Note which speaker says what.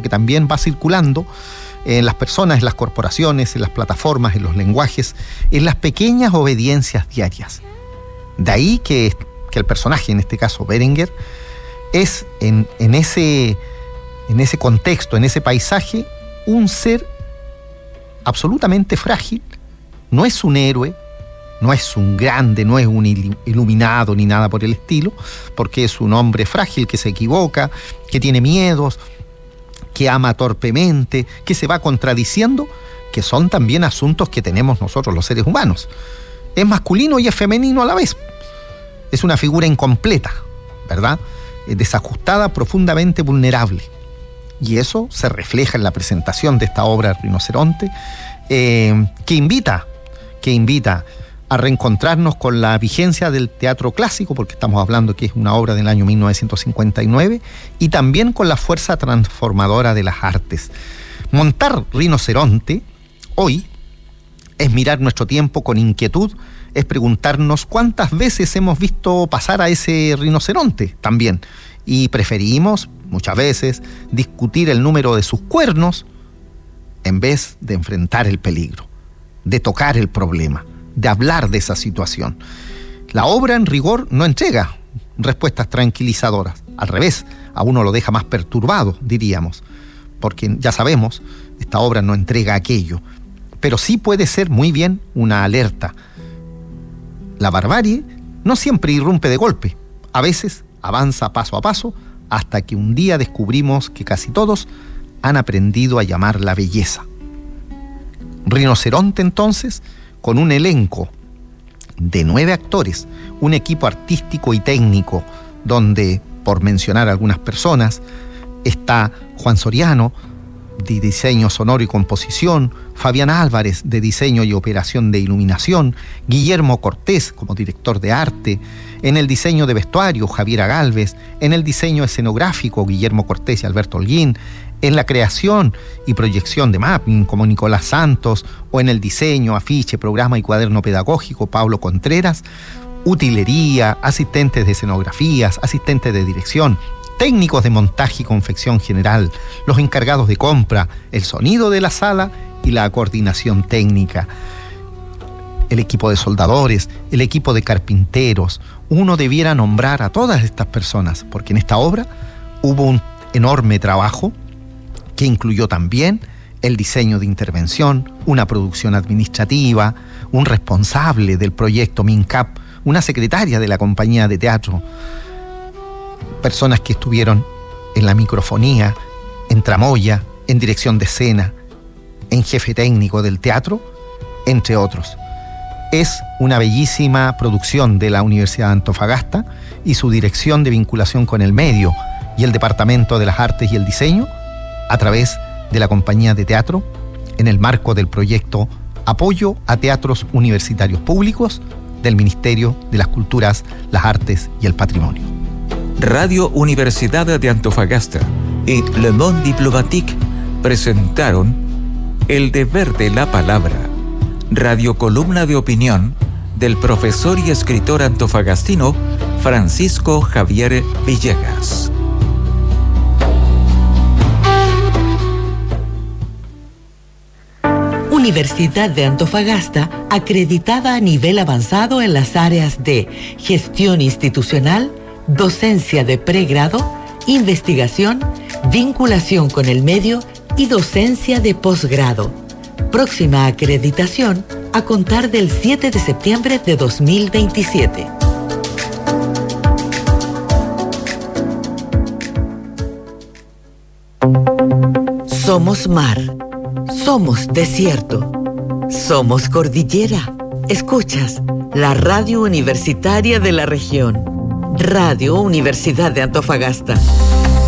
Speaker 1: que también va circulando en las personas, en las corporaciones, en las plataformas, en los lenguajes, en las pequeñas obediencias diarias. De ahí que el personaje, en este caso Berenguer, es en ese contexto, en ese paisaje, un ser absolutamente frágil. No es un héroe, no es un grande, no es un iluminado ni nada por el estilo, porque es un hombre frágil que se equivoca, que tiene miedos, que ama torpemente, que se va contradiciendo, que son también asuntos que tenemos nosotros los seres humanos. Es masculino y es femenino a la vez. Es una figura incompleta, ¿verdad? Desajustada, profundamente vulnerable. Y eso se refleja en la presentación de esta obra Rinoceronte, que invita a reencontrarnos con la vigencia del teatro clásico, porque estamos hablando que es una obra del año 1959, y también con la fuerza transformadora de las artes. Montar Rinoceronte hoy es mirar nuestro tiempo con inquietud, es preguntarnos cuántas veces hemos visto pasar a ese rinoceronte también, y preferimos muchas veces discutir el número de sus cuernos en vez de enfrentar el peligro, de tocar el problema, de hablar de esa situación. La obra, en rigor, no entrega respuestas tranquilizadoras. Al revés, a uno lo deja más perturbado, diríamos, porque ya sabemos, esta obra no entrega aquello, pero sí puede ser muy bien una alerta. La barbarie no siempre irrumpe de golpe, a veces avanza paso a paso, hasta que un día descubrimos que casi todos han aprendido a llamarla belleza. Rinoceronte, entonces, con un elenco de 9 actores, un equipo artístico y técnico, donde, por mencionar algunas personas, está Juan Soriano, de diseño sonoro y composición, Fabián Álvarez, de diseño y operación de iluminación, Guillermo Cortés, como director de arte, en el diseño de vestuario, Javiera Gálvez, en el diseño escenográfico, Guillermo Cortés y Alberto Holguín, en la creación y proyección de mapping, como Nicolás Santos, o en el diseño, afiche, programa y cuaderno pedagógico, Pablo Contreras, utilería, asistentes de escenografías, asistentes de dirección, técnicos de montaje y confección general, los encargados de compra, el sonido de la sala y la coordinación técnica, el equipo de soldadores, el equipo de carpinteros. Uno debiera nombrar a todas estas personas, porque en esta obra hubo un enorme trabajo que incluyó también el diseño de intervención, una producción administrativa, un responsable del proyecto MINCAP, una secretaria de la compañía de teatro, personas que estuvieron en la microfonía, en tramoya, en dirección de escena, en jefe técnico del teatro, entre otros. Es una bellísima producción de la Universidad de Antofagasta y su dirección de vinculación con el medio y el Departamento de las Artes y el Diseño a través de la compañía de teatro en el marco del proyecto Apoyo a Teatros Universitarios Públicos del Ministerio de las Culturas, las Artes y el Patrimonio.
Speaker 2: Radio Universidad de Antofagasta y Le Monde Diplomatique presentaron El Deber de la Palabra, radiocolumna de opinión del profesor y escritor antofagastino Francisco Javier Villegas.
Speaker 3: Universidad de Antofagasta, acreditada a nivel avanzado en las áreas de gestión institucional, docencia de pregrado, investigación, vinculación con el medio y docencia de posgrado. Próxima acreditación a contar del 7 de septiembre de 2027. Somos mar, somos desierto, somos cordillera. Escuchas la radio universitaria de la región. Radio Universidad de Antofagasta.